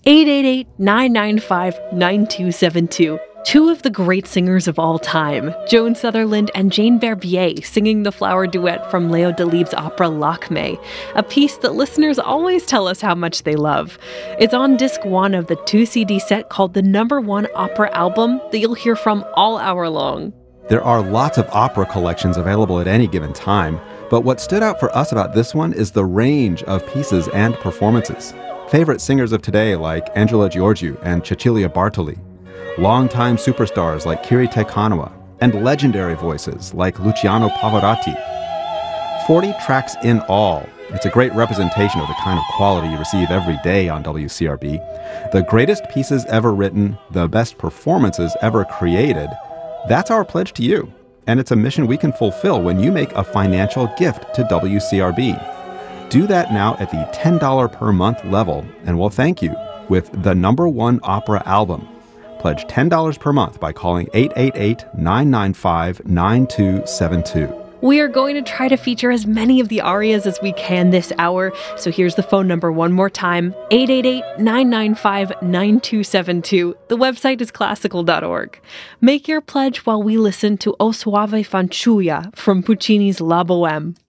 888-995-9272. Two of the great singers of all time, Joan Sutherland and Jane Barbier, singing the flower duet from Leo Delibes' opera Lakme, a piece that listeners always tell us how much they love. It's on disc 1 of the 2-CD set called the #1 Opera Album that you'll hear from all hour long. There are lots of opera collections available at any given time, but what stood out for us about this one is the range of pieces and performances. Favorite singers of today like Angela Giorgio and Cecilia Bartoli, longtime superstars like Kirite Kanawa, and legendary voices like Luciano Pavarotti. 40 tracks in all. It's a great representation of the kind of quality you receive every day on WCRB. The greatest pieces ever written, the best performances ever created. That's our pledge to you. And it's a mission we can fulfill when you make a financial gift to WCRB. Do that now at the $10 per month level, and we'll thank you with the #1 Opera Album. Pledge $10 per month by calling 888-995-9272. We are going to try to feature as many of the arias as we can this hour, so here's the phone number one more time, 888-995-9272. The website is classical.org. Make your pledge while we listen to O Soave Fanciulla from Puccini's La Bohème.